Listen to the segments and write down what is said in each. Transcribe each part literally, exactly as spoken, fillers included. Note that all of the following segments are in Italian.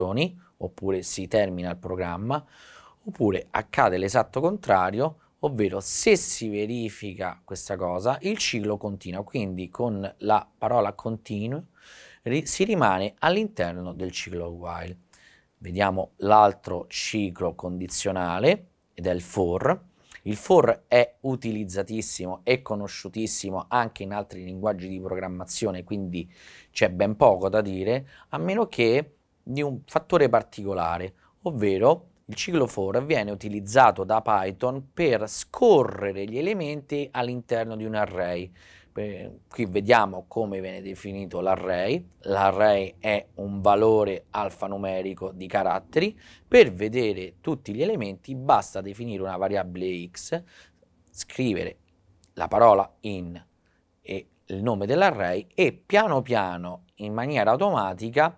oppure si termina il programma, oppure accade l'esatto contrario, ovvero se si verifica questa cosa, il ciclo continua, quindi con la parola continue ri- si rimane all'interno del ciclo while. Vediamo l'altro ciclo condizionale, ed è il for. Il for è utilizzatissimo e conosciutissimo anche in altri linguaggi di programmazione, quindi c'è ben poco da dire, a meno che di un fattore particolare, ovvero il ciclo for viene utilizzato da Python per scorrere gli elementi all'interno di un array. Qui vediamo come viene definito l'array. L'array è un valore alfanumerico di caratteri. Per vedere tutti gli elementi basta definire una variabile x, scrivere la parola in e il nome dell'array e piano piano, in maniera automatica,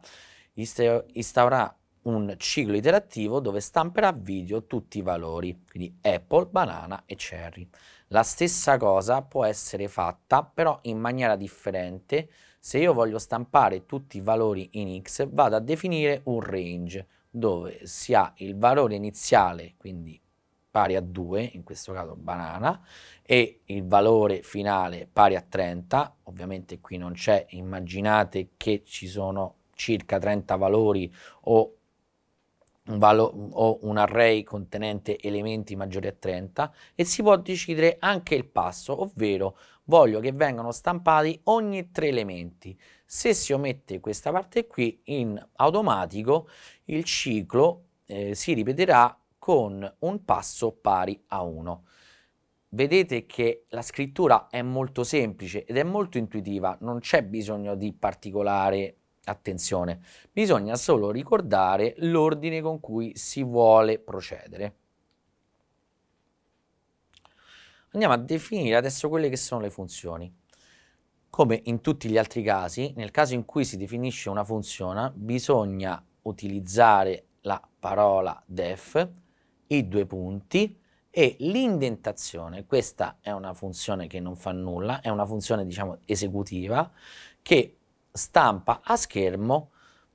instaurerà un ciclo iterativo dove stamperà a video tutti i valori, quindi apple, banana e cherry. La stessa cosa può essere fatta però in maniera differente. Se io voglio stampare tutti i valori in x, vado a definire un range dove si ha il valore iniziale, quindi pari a due, in questo caso banana, e il valore finale pari a trenta. Ovviamente qui non c'è, immaginate che ci sono circa trenta valori o un, o un array contenente elementi maggiori a trenta, e si può decidere anche il passo, ovvero voglio che vengano stampati ogni tre elementi. Se si omette questa parte qui, in automatico il ciclo eh, si ripeterà con un passo pari a uno. Vedete che la scrittura è molto semplice ed è molto intuitiva, non c'è bisogno di particolare attenzione, bisogna solo ricordare l'ordine con cui si vuole procedere. Andiamo a definire adesso quelle che sono le funzioni. Come in tutti gli altri casi, nel caso in cui si definisce una funzione, bisogna utilizzare la parola def, i due punti e l'indentazione. Questa è una funzione che non fa nulla, è una funzione, diciamo, esecutiva che stampa a schermo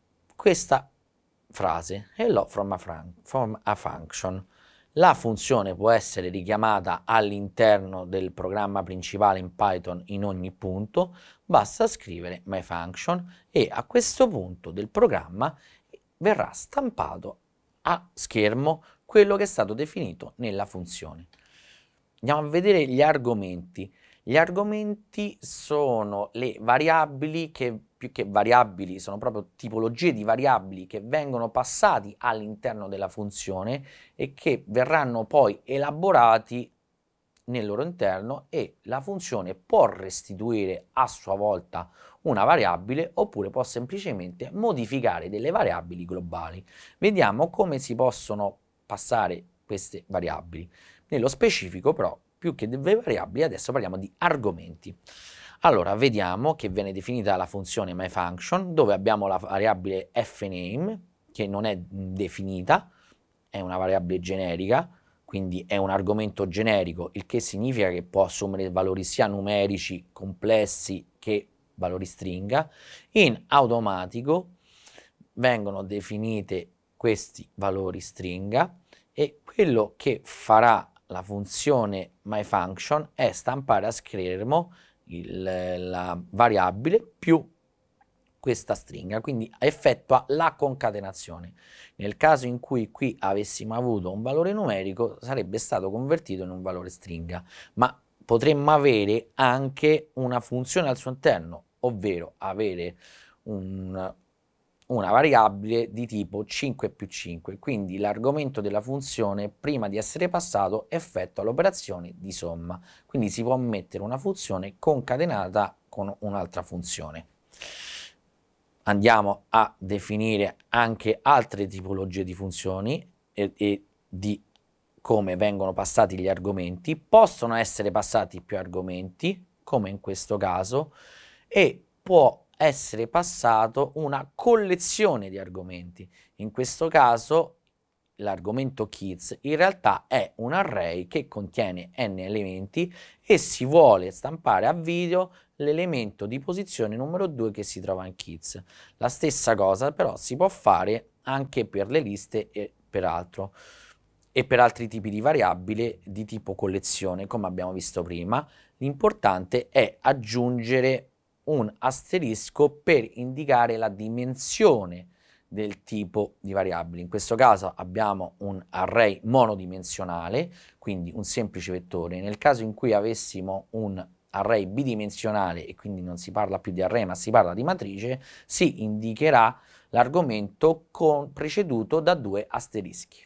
questa frase: hello from a, from a function. La funzione può essere richiamata all'interno del programma principale in Python in ogni punto, basta scrivere myFunction e a questo punto del programma verrà stampato a schermo quello che è stato definito nella funzione. Andiamo a vedere gli argomenti. Gli argomenti sono le variabili che, più che variabili, sono proprio tipologie di variabili che vengono passati all'interno della funzione e che verranno poi elaborati nel loro interno, e la funzione può restituire a sua volta una variabile oppure può semplicemente modificare delle variabili globali. Vediamo come si possono passare queste variabili. Nello specifico però, più che delle variabili, adesso parliamo di argomenti. Allora, vediamo che viene definita la funzione myFunction, dove abbiamo la variabile fname, che non è definita, è una variabile generica, quindi è un argomento generico, il che significa che può assumere valori sia numerici complessi che valori stringa. In automatico vengono definite questi valori stringa e quello che farà la funzione myFunction è stampare a schermo il, la variabile più questa stringa, quindi effettua la concatenazione. Nel caso in cui qui avessimo avuto un valore numerico, sarebbe stato convertito in un valore stringa, ma potremmo avere anche una funzione al suo interno, ovvero avere un, una variabile di tipo cinque più cinque, quindi l'argomento della funzione, prima di essere passato, effettua l'operazione di somma, quindi si può mettere una funzione concatenata con un'altra funzione. Andiamo a definire anche altre tipologie di funzioni e, e di come vengono passati gli argomenti. Possono essere passati più argomenti, come in questo caso, e può essere passato una collezione di argomenti. In questo caso l'argomento kids in realtà è un array che contiene n elementi e si vuole stampare a video l'elemento di posizione numero due che si trova in kids. La stessa cosa però si può fare anche per le liste e per altro e per altri tipi di variabili di tipo collezione, come abbiamo visto prima. L'importante è aggiungere un asterisco per indicare la dimensione del tipo di variabili. In questo caso abbiamo un array monodimensionale, quindi un semplice vettore. Nel caso in cui avessimo un array bidimensionale e quindi non si parla più di array ma si parla di matrice, si indicherà l'argomento con, preceduto da due asterischi.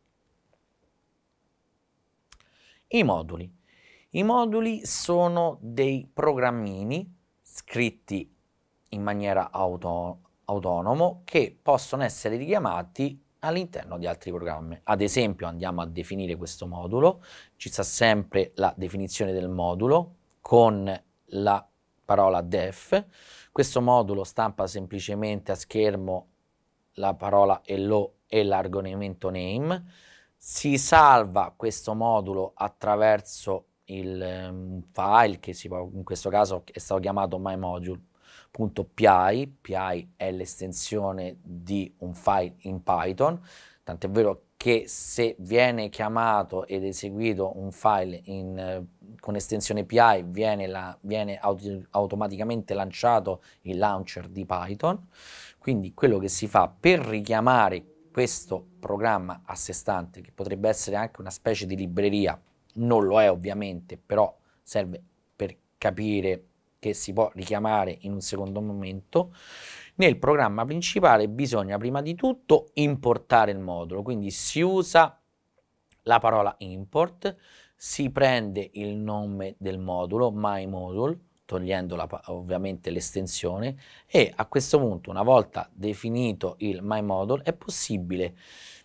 I moduli. I moduli sono dei programmini scritti in maniera auto, autonomo che possono essere richiamati all'interno di altri programmi. Ad esempio andiamo a definire questo modulo, ci sta sempre la definizione del modulo con la parola def. Questo modulo stampa semplicemente a schermo la parola hello e l'argomento name. Si salva questo modulo attraverso il um, file che si può, in questo caso è stato chiamato mymodule.py. P I è l'estensione di un file in Python, tant'è vero che se viene chiamato ed eseguito un file in, eh, con estensione P I viene, la, viene auto, automaticamente lanciato il launcher di Python. Quindi quello che si fa per richiamare questo programma a sé stante, che potrebbe essere anche una specie di libreria, non lo è ovviamente, però serve per capire che si può richiamare in un secondo momento, nel programma principale bisogna prima di tutto importare il modulo, quindi si usa la parola import, si prende il nome del modulo, mymodule, togliendo la, ovviamente l'estensione, e a questo punto, una volta definito il mymodule, è possibile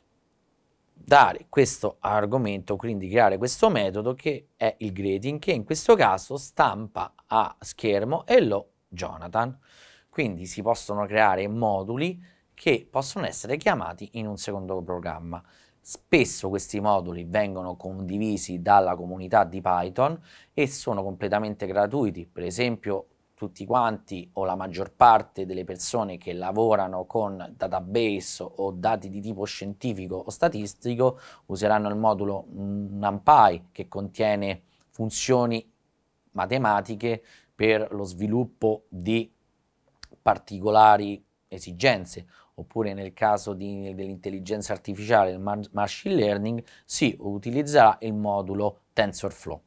dare questo argomento, quindi creare questo metodo che è il greeting, che in questo caso stampa a schermo hello Jonathan. Quindi si possono creare moduli che possono essere chiamati in un secondo programma. Spesso questi moduli vengono condivisi dalla comunità di Python e sono completamente gratuiti. Per esempio, tutti quanti o la maggior parte delle persone che lavorano con database o dati di tipo scientifico o statistico useranno il modulo NumPy, che contiene funzioni matematiche per lo sviluppo di particolari esigenze, oppure nel caso dell'intelligenza artificiale, il machine learning, si utilizzerà il modulo TensorFlow.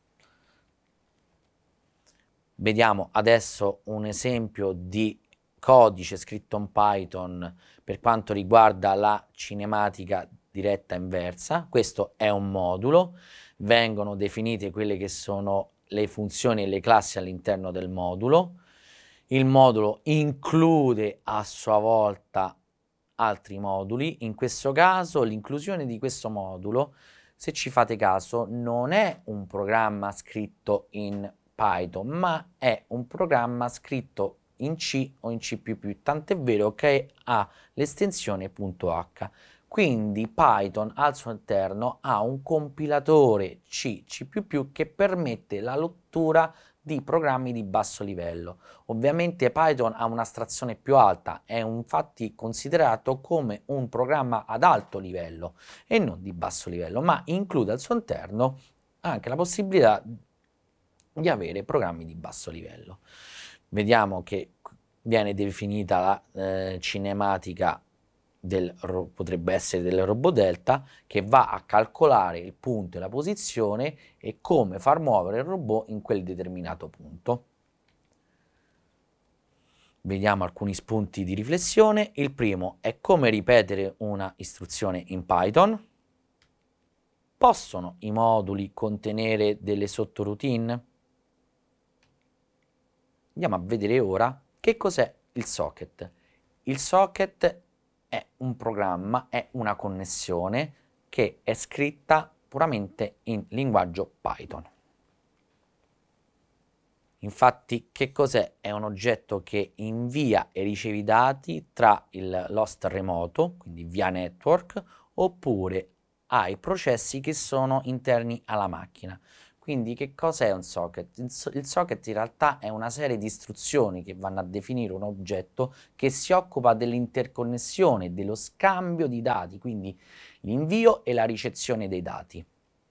Vediamo adesso un esempio di codice scritto in Python per quanto riguarda la cinematica diretta inversa. Questo è un modulo, vengono definite quelle che sono le funzioni e le classi all'interno del modulo. Il modulo include a sua volta altri moduli. In questo caso l'inclusione di questo modulo, se ci fate caso, non è un programma scritto in Python, ma è un programma scritto in C o in C più più, tant'è vero che ha l'estensione .h. Quindi Python al suo interno ha un compilatore C, C più più che permette la lettura di programmi di basso livello. Ovviamente Python ha un'astrazione più alta, è infatti considerato come un programma ad alto livello e non di basso livello, ma include al suo interno anche la possibilità di avere programmi di basso livello. Vediamo che viene definita la eh, cinematica del, potrebbe essere del robot delta, che va a calcolare il punto e la posizione e come far muovere il robot in quel determinato punto. Vediamo alcuni spunti di riflessione. Il primo è come ripetere una istruzione in Python. Possono i moduli contenere delle sottoroutine? Andiamo a vedere ora che cos'è il socket. Il socket è un programma, è una connessione che è scritta puramente in linguaggio Python. Infatti, che cos'è? È un oggetto che invia e riceve i dati tra il l'host remoto, quindi via network, oppure ai processi che sono interni alla macchina. Quindi che cos'è un socket? Il, so- il socket in realtà è una serie di istruzioni che vanno a definire un oggetto che si occupa dell'interconnessione, dello scambio di dati, quindi l'invio e la ricezione dei dati.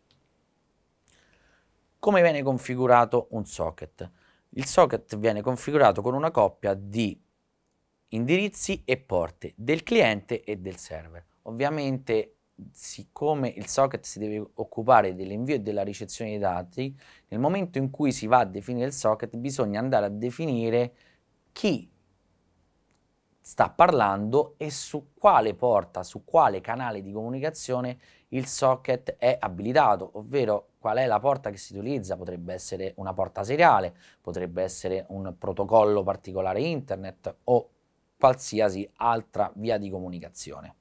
Come viene configurato un socket? Il socket viene configurato con una coppia di indirizzi e porte del cliente e del server. Ovviamente, siccome il socket si deve occupare dell'invio e della ricezione dei dati, nel momento in cui si va a definire il socket bisogna andare a definire chi sta parlando e su quale porta, su quale canale di comunicazione il socket è abilitato, ovvero qual è la porta che si utilizza. Potrebbe essere una porta seriale, potrebbe essere un protocollo particolare internet o qualsiasi altra via di comunicazione.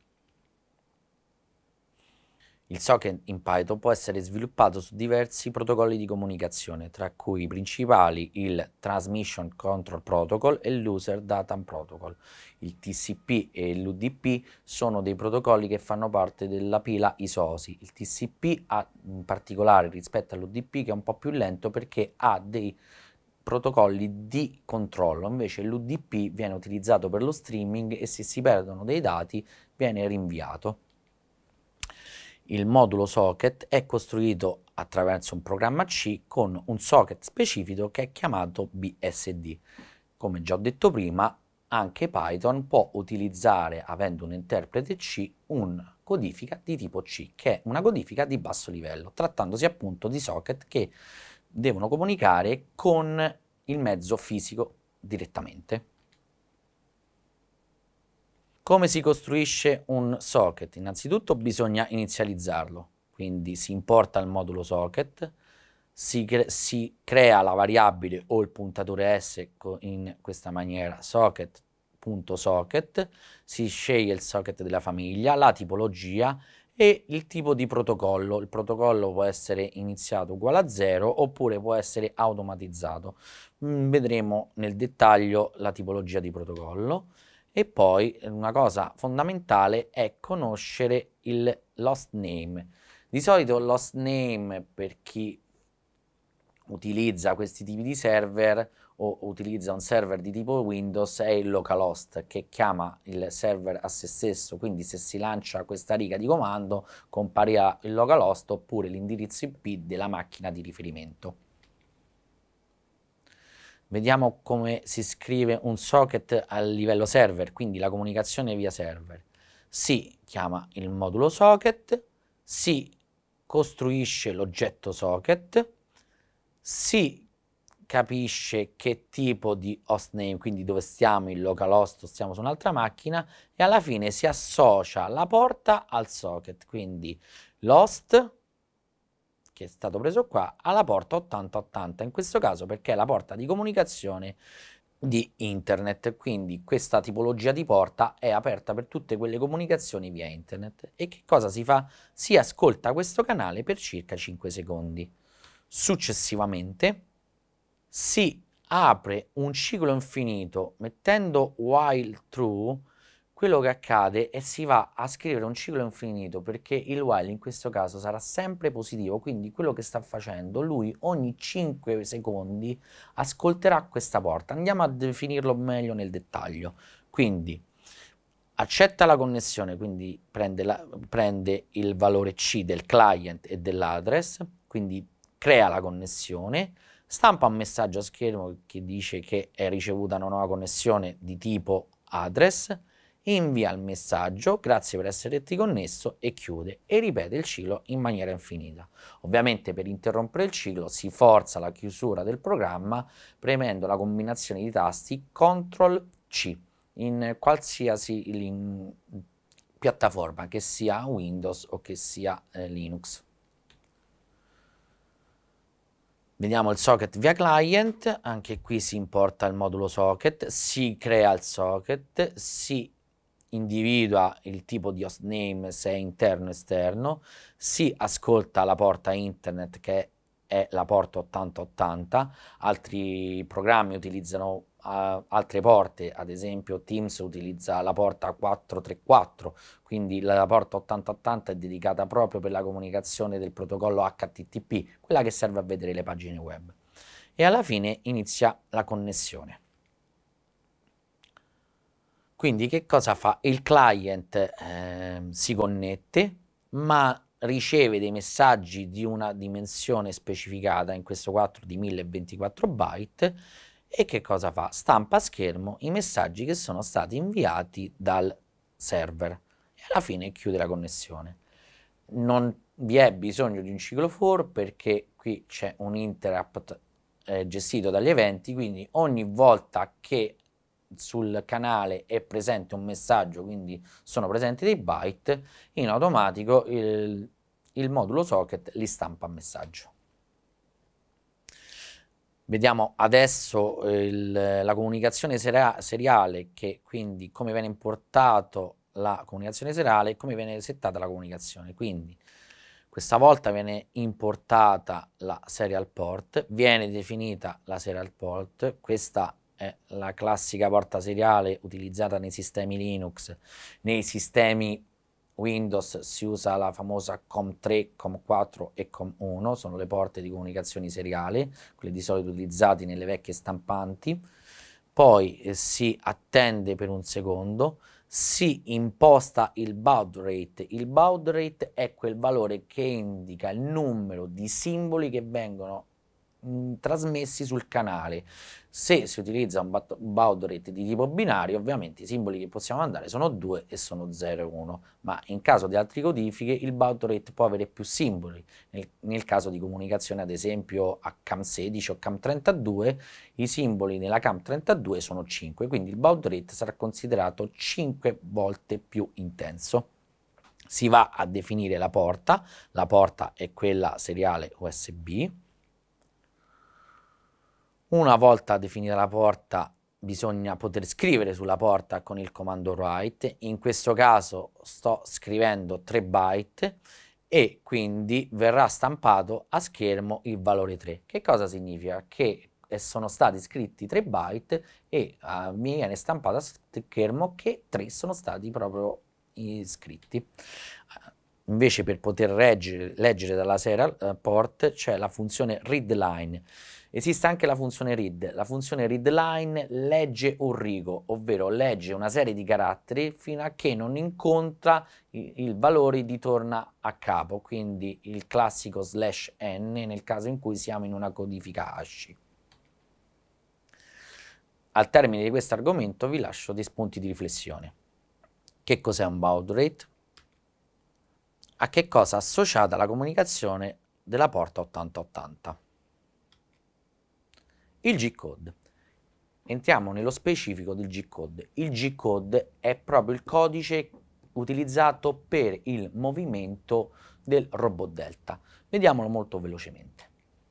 Il socket in Python può essere sviluppato su diversi protocolli di comunicazione, tra cui i principali il Transmission Control Protocol e l'User Data Protocol. Il T C P e l'U D P sono dei protocolli che fanno parte della pila I S O S I. Il T C P ha in particolare rispetto all'U D P che è un po' più lento perché ha dei protocolli di controllo, invece l'U D P viene utilizzato per lo streaming e se si perdono dei dati viene rinviato. Il modulo socket è costruito attraverso un programma C con un socket specifico che è chiamato B S D. Come già ho detto prima, anche Python può utilizzare, avendo un interprete C, una codifica di tipo C, che è una codifica di basso livello, trattandosi appunto di socket che devono comunicare con il mezzo fisico direttamente. Come si costruisce un socket? Innanzitutto bisogna inizializzarlo, quindi si importa il modulo socket, si, cre si crea la variabile o il puntatore S in questa maniera, socket.socket, si sceglie il socket della famiglia, la tipologia e il tipo di protocollo. Il protocollo può essere iniziato uguale a zero oppure può essere automatizzato. Mm, vedremo nel dettaglio la tipologia di protocollo. E poi una cosa fondamentale è conoscere il lost name. Di solito lost name per chi utilizza questi tipi di server o utilizza un server di tipo Windows è il localhost che chiama il server a se stesso, quindi se si lancia questa riga di comando comparirà il localhost oppure l'indirizzo I P della macchina di riferimento. Vediamo come si scrive un socket a livello server, quindi la comunicazione via server. Si chiama il modulo socket, si costruisce l'oggetto socket, si capisce che tipo di hostname, quindi dove stiamo, il localhost, stiamo su un'altra macchina, e alla fine si associa la porta al socket, quindi l'host che è stato preso qua alla porta ottanta ottanta, in questo caso perché è la porta di comunicazione di internet, quindi questa tipologia di porta è aperta per tutte quelle comunicazioni via internet. E che cosa si fa? Si ascolta questo canale per circa cinque secondi. Successivamente si apre un ciclo infinito mettendo while true. Quello che accade è che si va a scrivere un ciclo infinito perché il while in questo caso sarà sempre positivo, quindi quello che sta facendo lui ogni cinque secondi ascolterà questa porta. Andiamo a definirlo meglio nel dettaglio. Quindi accetta la connessione, quindi prende, la, prende il valore C del client e dell'address, quindi crea la connessione, stampa un messaggio a schermo che dice che è ricevuta una nuova connessione di tipo address, invia il messaggio, grazie per esserti connesso, e chiude e ripete il ciclo in maniera infinita. Ovviamente per interrompere il ciclo si forza la chiusura del programma premendo la combinazione di tasti control C in qualsiasi in piattaforma, che sia Windows o che sia eh, Linux. Vediamo il socket via client, anche qui si importa il modulo socket, si crea il socket, si individua il tipo di hostname se è interno o esterno, si ascolta la porta internet che è la porta ottanta ottanta, altri programmi utilizzano uh, altre porte, ad esempio Teams utilizza la porta quattro tre quattro, quindi la porta ottanta ottanta è dedicata proprio per la comunicazione del protocollo H T T P, quella che serve a vedere le pagine web. E alla fine inizia la connessione. Quindi che cosa fa? Il client eh, si connette, ma riceve dei messaggi di una dimensione specificata, in questo quattro di mille ventiquattro byte, e che cosa fa? Stampa a schermo i messaggi che sono stati inviati dal server e alla fine chiude la connessione. Non vi è bisogno di un ciclo for perché qui c'è un interrupt eh, gestito dagli eventi, quindi ogni volta che sul canale è presente un messaggio, quindi sono presenti dei byte, in automatico il, il modulo socket li stampa a messaggio. Vediamo adesso il, la comunicazione seria, seriale, che quindi come viene importato la comunicazione seriale e come viene settata la comunicazione. Quindi questa volta viene importata la serial port, viene definita la serial port, questa è la classica porta seriale utilizzata nei sistemi Linux, nei sistemi Windows si usa la famosa com tre, com quattro e com uno, sono le porte di comunicazioni seriali, quelle di solito utilizzate nelle vecchie stampanti. Poi eh, si attende per un secondo, si imposta il baud rate. Il baud rate è quel valore che indica il numero di simboli che vengono mh, trasmessi sul canale. Se si utilizza un baud rate di tipo binario, ovviamente i simboli che possiamo mandare sono due e sono zero e uno, ma in caso di altre codifiche il baud rate può avere più simboli. Nel, nel caso di comunicazione ad esempio a cam sedici o cam trentadue, i simboli nella cam trentadue sono cinque, quindi il baud rate sarà considerato cinque volte più intenso. Si va a definire la porta, la porta è quella seriale U S B. Una volta definita la porta bisogna poter scrivere sulla porta con il comando write, in questo caso sto scrivendo tre byte e quindi verrà stampato a schermo il valore tre. Che cosa significa? Che sono stati scritti tre byte e uh, mi viene stampato a schermo che tre sono stati proprio iscritti. Invece per poter leggere, leggere dalla serial uh, port c'è la funzione readLine. Esiste anche la funzione read. La funzione readLine legge un rigo, ovvero legge una serie di caratteri fino a che non incontra il, il valore di torna a capo, quindi il classico slash n nel caso in cui siamo in una codifica hash. Al termine di questo argomento vi lascio dei spunti di riflessione. Che cos'è un baud rate? A che cosa è associata la comunicazione della porta ottanta ottanta? Il G-code. Entriamo nello specifico del G-code. Il G-code è proprio il codice utilizzato per il movimento del robot Delta. Vediamolo molto velocemente.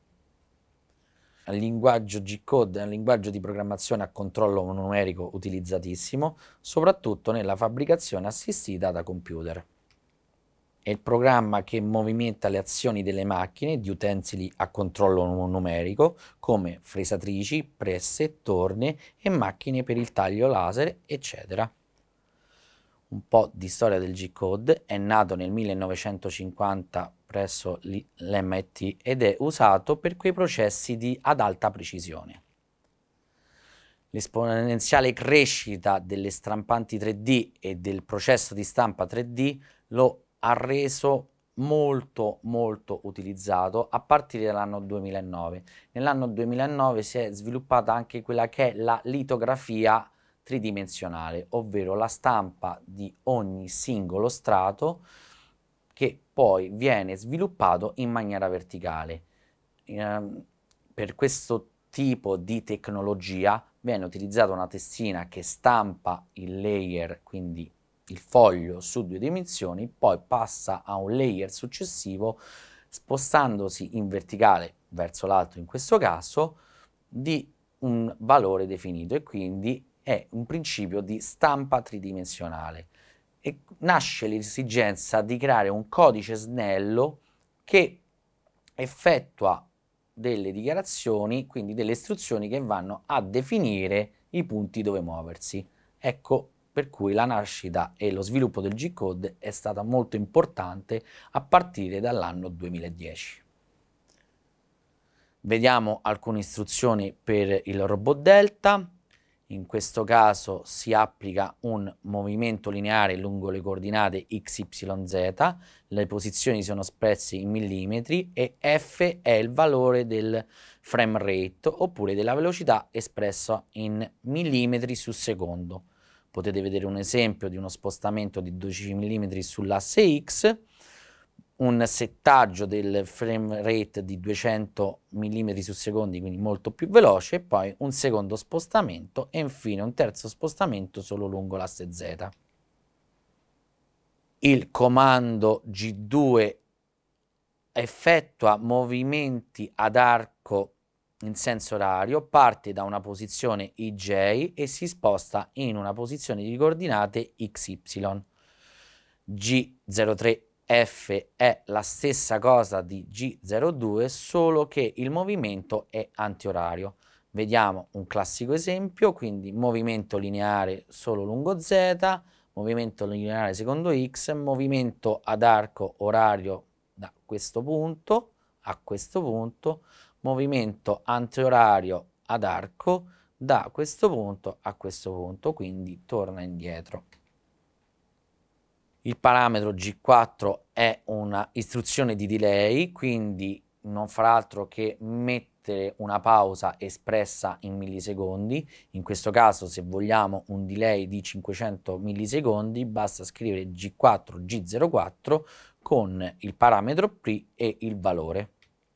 Il linguaggio G-code è un linguaggio di programmazione a controllo numerico utilizzatissimo, soprattutto nella fabbricazione assistita da computer. È il programma che movimenta le azioni delle macchine di utensili a controllo numerico come fresatrici, presse, torne e macchine per il taglio laser, eccetera. Un po' di storia del G-code: è nato nel millenovecentocinquanta presso l'M I T ed è usato per quei processi di ad alta precisione. L'esponenziale crescita delle stampanti tre D e del processo di stampa tre D lo ha reso molto molto utilizzato a partire dall'anno duemilanove. Nell'anno duemilanove si è sviluppata anche quella che è la litografia tridimensionale, ovvero la stampa di ogni singolo strato che poi viene sviluppato in maniera verticale. Eh, per questo tipo di tecnologia viene utilizzata una testina che stampa il layer, quindi il foglio, su due dimensioni, poi passa a un layer successivo spostandosi in verticale verso l'alto in questo caso di un valore definito, e quindi è un principio di stampa tridimensionale. E nasce l'esigenza di creare un codice snello che effettua delle dichiarazioni, quindi delle istruzioni che vanno a definire i punti dove muoversi. Ecco per cui la nascita e lo sviluppo del G-code è stata molto importante a partire dall'anno duemiladieci. Vediamo alcune istruzioni per il robot delta. In questo caso si applica un movimento lineare lungo le coordinate x, y, z, le posizioni sono espresse in millimetri e f è il valore del frame rate oppure della velocità espressa in millimetri su secondo. Potete vedere un esempio di uno spostamento di dodici millimetri sull'asse x, un settaggio del frame rate di duecento millimetri su secondo, quindi molto più veloce, e poi un secondo spostamento e infine un terzo spostamento solo lungo l'asse z. Il comando G due effettua movimenti ad arco in senso orario, parte da una posizione I J e si sposta in una posizione di coordinate X Y. G zero tre F è la stessa cosa di G zero due, solo che il movimento è antiorario. Vediamo un classico esempio, quindi movimento lineare solo lungo Z, movimento lineare secondo X, movimento ad arco orario da questo punto a questo punto, movimento antiorario ad arco da questo punto a questo punto, quindi torna indietro. Il parametro G quattro è una istruzione di delay, quindi non farà altro che mettere una pausa espressa in millisecondi. In questo caso, se vogliamo un delay di cinquecento millisecondi, basta scrivere G quattro G zero quattro con il parametro pre e il valore.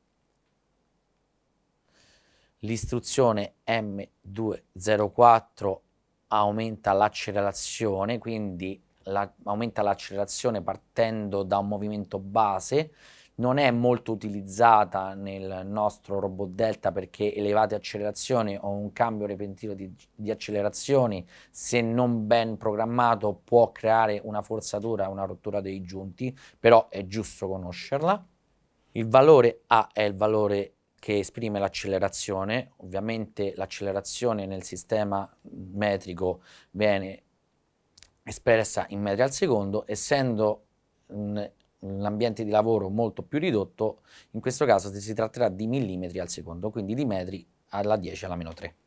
L'istruzione M duecentoquattro aumenta l'accelerazione, quindi la, aumenta l'accelerazione partendo da un movimento base. Non è molto utilizzata nel nostro robot delta perché elevate accelerazioni o un cambio repentino di, di accelerazioni, se non ben programmato, può creare una forzatura, una rottura dei giunti, però è giusto conoscerla. Il valore A è il valore che esprime l'accelerazione. Ovviamente l'accelerazione nel sistema metrico viene espressa in metri al secondo, essendo l'ambiente di lavoro molto più ridotto, in questo caso si tratterà di millimetri al secondo, quindi di metri alla dieci alla meno tre.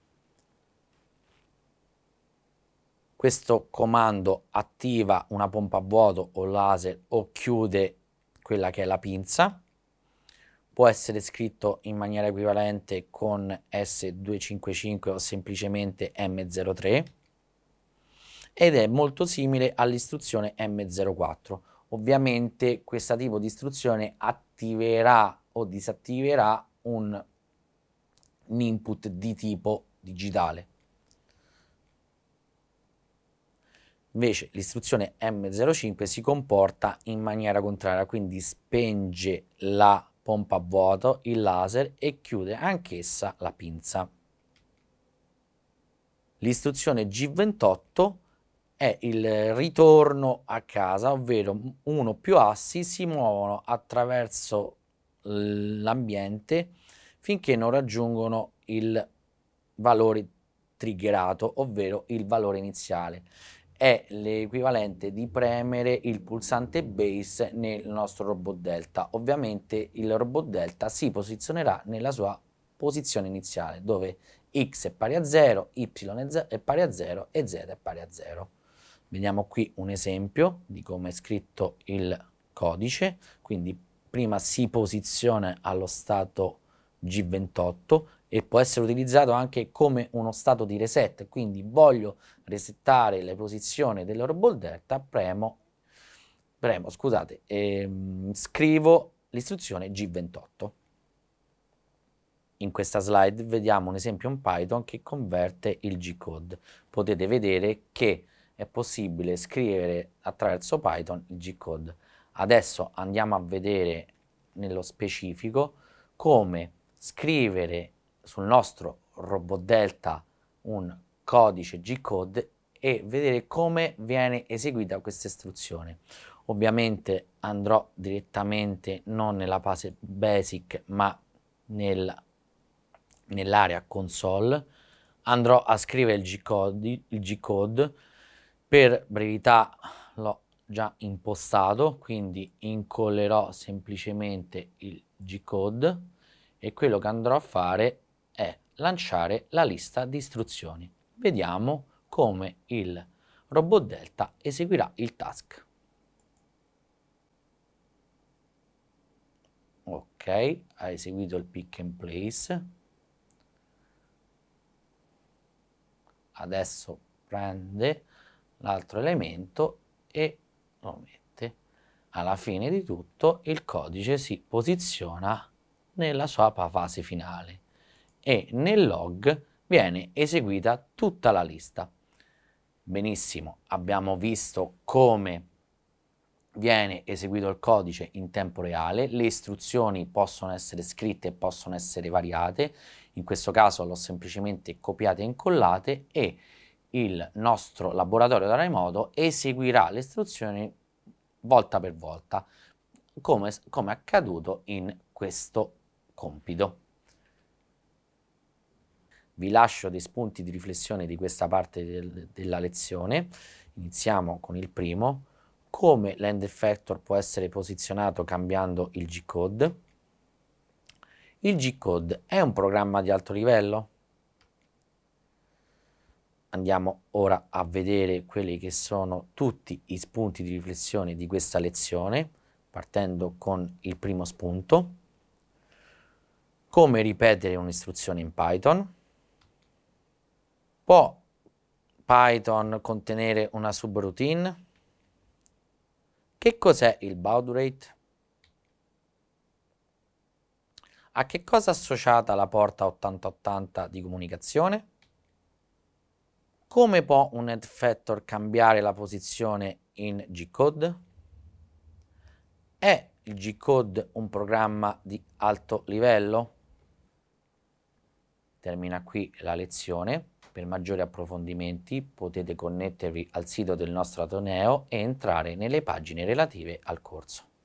Questo comando attiva una pompa a vuoto o laser o chiude quella che è la pinza. Può essere scritto in maniera equivalente con S duecentocinquantacinque o semplicemente M zero tre ed è molto simile all'istruzione M zero quattro. Ovviamente questo tipo di istruzione attiverà o disattiverà un, un input di tipo digitale. Invece l'istruzione M zero cinque si comporta in maniera contraria, quindi spenge la pompa a vuoto, il laser, e chiude anch'essa la pinza. L'istruzione G ventotto è il ritorno a casa, ovvero uno o più assi si muovono attraverso l'ambiente finché non raggiungono il valore triggerato, ovvero il valore iniziale. È l'equivalente di premere il pulsante base nel nostro robot delta. Ovviamente il robot delta si posizionerà nella sua posizione iniziale, dove x è pari a zero, y è pari a zero e z è pari a zero. Vediamo qui un esempio di come è scritto il codice, quindi prima si posiziona allo stato G ventotto e può essere utilizzato anche come uno stato di reset, quindi voglio resettare la posizione del robot delta, premo, premo scusate, ehm, scrivo l'istruzione G ventotto. In questa slide vediamo un esempio in Python che converte il G-code. Potete vedere che è possibile scrivere attraverso Python il G-code. Adesso andiamo a vedere nello specifico come scrivere sul nostro robot delta un codice G-code e vedere come viene eseguita questa istruzione. Ovviamente andrò direttamente non nella fase basic ma nel, nell'area console. andrò a scrivere il G-code, il G-code, per brevità l'ho già impostato, quindi incollerò semplicemente il G-code e quello che andrò a fare è lanciare la lista di istruzioni. Vediamo come il robot Delta eseguirà il task. Ok, ha eseguito il pick and place. Adesso prende l'altro elemento e lo mette. Alla fine di tutto il codice si posiziona nella sua fase finale e nel log viene eseguita tutta la lista. Benissimo, abbiamo visto come viene eseguito il codice in tempo reale, le istruzioni possono essere scritte e possono essere variate, in questo caso l'ho semplicemente copiate e incollate e il nostro laboratorio da remoto eseguirà le istruzioni volta per volta, come, come accaduto in questo compito. Vi lascio dei spunti di riflessione di questa parte del, della lezione. Iniziamo con il primo. Come l'end effector può essere posizionato cambiando il G-code. Il G-code è un programma di alto livello? Andiamo ora a vedere quelli che sono tutti i spunti di riflessione di questa lezione, partendo con il primo spunto. Come ripetere un'istruzione in Python? Può Python contenere una subroutine? Che cos'è il baud rate? A che cosa è associata la porta ottanta ottanta di comunicazione? Come può un end effector cambiare la posizione in G-code? È il G-code un programma di alto livello? Termina qui la lezione. Per maggiori approfondimenti potete connettervi al sito del nostro Ateneo e entrare nelle pagine relative al corso.